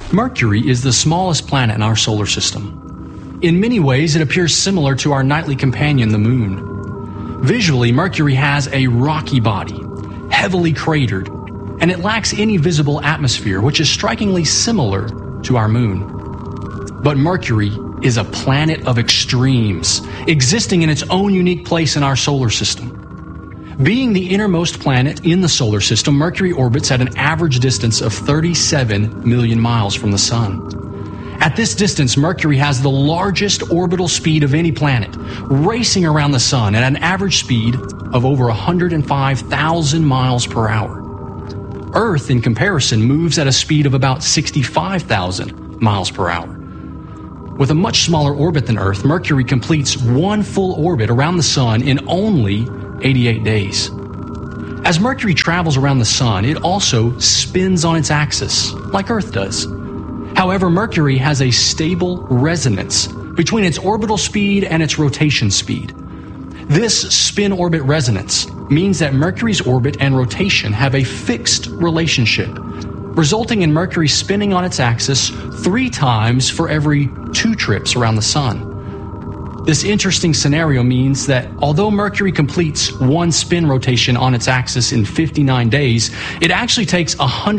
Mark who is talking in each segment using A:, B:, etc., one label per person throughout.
A: Mercury is the smallest planet in our solar system. In many ways, it appears similar to our nightly companion, the Moon. Visually, Mercury has a rocky body, heavily cratered, and it lacks any visible atmosphere, which is strikingly similar to our Moon. But Mercury is a planet of extremes, existing in its own unique place in our solar system. Being the innermost planet in the solar system, Mercury orbits at an average distance of 37 million miles from the Sun. At this distance, Mercury has the largest orbital speed of any planet, racing around the Sun at an average speed of over 105,000 miles per hour. Earth, in comparison, moves at a speed of about 65,000 miles per hour. With a much smaller orbit than Earth, Mercury completes one full orbit around the Sun in only 88 days. As Mercury travels around the Sun, it also spins on its axis, like Earth does. However, Mercury has a stable resonance between its orbital speed and its rotation speed. This spin-orbit resonance means that Mercury's orbit and rotation have a fixed relationship, resulting in Mercury spinning on its axis 3 times for every 2 trips around the Sun. This interesting scenario means that although Mercury completes one spin rotation on its axis in 59 days, it actually takes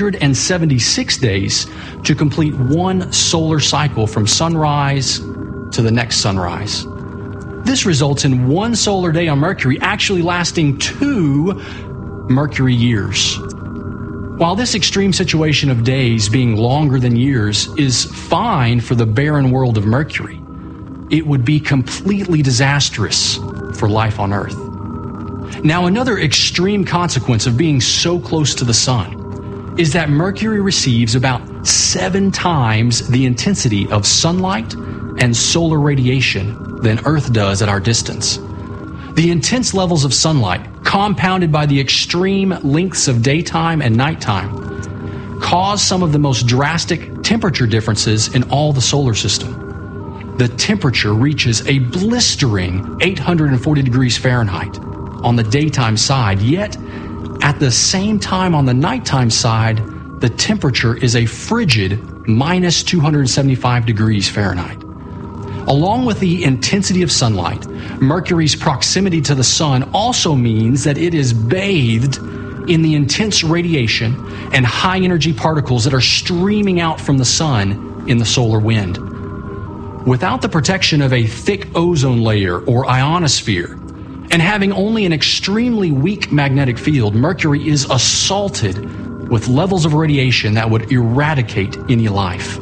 A: 176 days to complete one solar cycle from sunrise to the next sunrise. This results in one solar day on Mercury actually lasting 2 Mercury years. While this extreme situation of days being longer than years is fine for the barren world of Mercury, it would be completely disastrous for life on Earth. Now, another extreme consequence of being so close to the Sun is that Mercury receives about 7 times the intensity of sunlight and solar radiation than Earth does at our distance. The intense levels of sunlight, compounded by the extreme lengths of daytime and nighttime, cause some of the most drastic temperature differences in all the solar system. The temperature reaches a blistering 840 degrees Fahrenheit on the daytime side, yet at the same time on the nighttime side, the temperature is a frigid minus 275 degrees Fahrenheit. Along with the intensity of sunlight, Mercury's proximity to the Sun also means that it is bathed in the intense radiation and high-energy particles that are streaming out from the Sun in the solar wind. Without the protection of a thick ozone layer or ionosphere, and having only an extremely weak magnetic field, Mercury is assaulted with levels of radiation that would eradicate any life.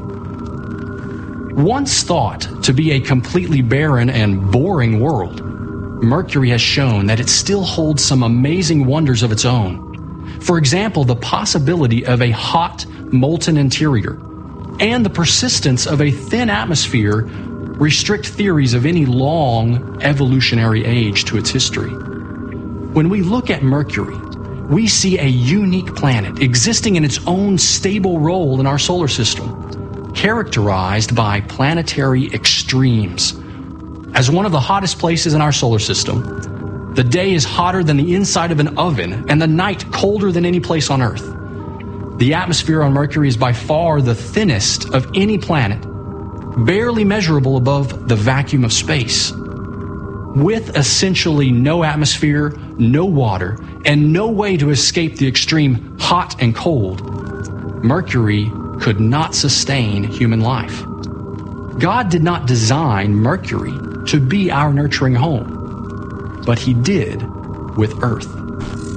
A: Once thought to be a completely barren and boring world, Mercury has shown that it still holds some amazing wonders of its own. For example, the possibility of a hot, molten interior and the persistence of a thin atmosphere restrict theories of any long evolutionary age to its history. When we look at Mercury, we see a unique planet existing in its own stable role in our solar system, characterized by planetary extremes. As one of the hottest places in our solar system, the day is hotter than the inside of an oven and the night colder than any place on Earth. The atmosphere on Mercury is by far the thinnest of any planet, barely measurable above the vacuum of space. With essentially no atmosphere, no water, and no way to escape the extreme hot and cold, Mercury could not sustain human life. God did not design Mercury to be our nurturing home, but He did with Earth.